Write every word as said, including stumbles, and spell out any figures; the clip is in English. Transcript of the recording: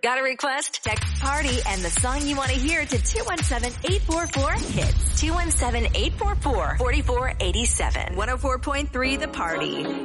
Got a request? Text party and the song you want to hear to two one seven, eight four four, hits. two one seven, eight four four, four four eight seven. one oh four point three The Party.